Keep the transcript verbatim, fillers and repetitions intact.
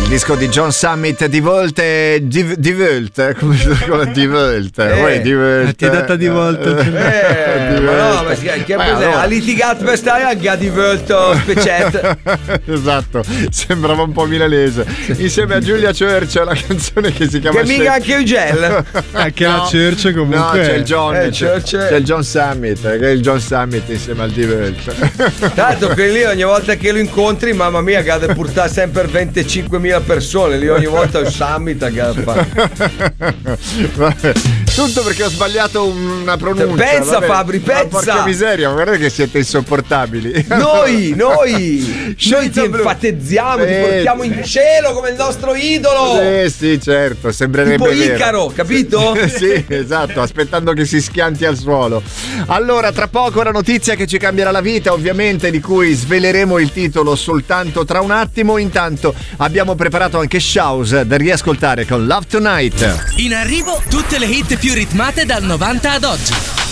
disco di John Summit, di volte di, di volte come si chiama di volte eh, Uè, di volte ti è data di volte eh, di ma no, volte. ma si, che Beh, ha allora. litigato per stare a di volto specet. Esatto, sembrava un po' milanese. Insieme a Giulia Church, la canzone che si chiama Che mica anche Ugel. Anche No. la Church comunque. No, c'è il John, Eh, c'è, Church. c'è il John Summit, che è il John Summit insieme al Divert. Tanto quelli lì ogni volta che lo incontri, mamma mia, che ha da portare sempre venticinquemila persone lì ogni volta al summit a fa. Vabbè, tutto perché ho sbagliato una pronuncia. Pensa, vabbè. Fabri, Ma pensa. porca miseria, guarda che siete insopportabili. Noi, noi, noi ti blu. enfatizziamo, ti Eh, portiamo in cielo come il nostro idolo. Eh sì, certo, sembrerebbe Tipo vero. Icaro, capito? Sì, esatto, aspettando che si schianti al suolo. Allora, tra poco una notizia che ci cambierà la vita, ovviamente, di cui sveleremo il titolo soltanto tra un attimo. Intanto abbiamo preparato anche Shouse da riascoltare con Love Tonight. In arrivo tutte le hit più ritmate dal novanta ad oggi.